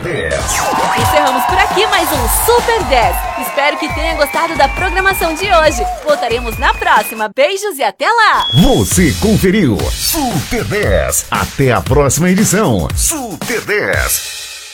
10. Encerramos por aqui mais um Super 10. Espero que tenha gostado da programação de hoje. Voltaremos na próxima. Beijos e até lá! Você conferiu Super 10. Até a próxima edição. Super 10.